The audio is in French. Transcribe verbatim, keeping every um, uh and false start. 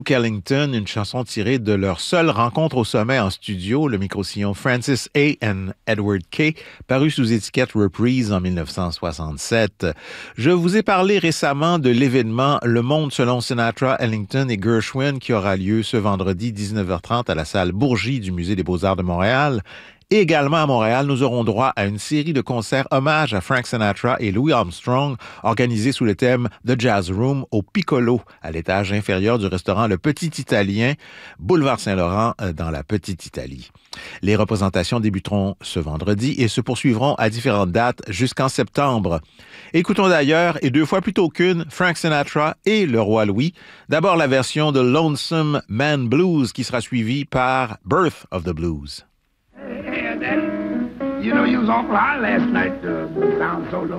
Ellington, une chanson tirée de leur seule rencontre au sommet en studio, le micro-sillon Francis A. and Edward K., paru sous étiquette Reprise en dix-neuf cent soixante-sept. Je vous ai parlé récemment de l'événement Le Monde selon Sinatra, Ellington et Gershwin qui aura lieu ce vendredi dix-neuf heures trente à la salle Bourgie du Musée des Beaux-Arts de Montréal. Et également à Montréal, nous aurons droit à une série de concerts hommage à Frank Sinatra et Louis Armstrong, organisés sous le thème The Jazz Room au Piccolo, à l'étage inférieur du restaurant Le Petit Italien, boulevard Saint-Laurent, dans la Petite Italie. Les représentations débuteront ce vendredi et se poursuivront à différentes dates jusqu'en septembre. Écoutons d'ailleurs, et deux fois plutôt qu'une, Frank Sinatra et le roi Louis. D'abord la version de Lonesome Man Blues qui sera suivie par Birth of the Blues. You know, you was awful high last night. Uh, sound so low.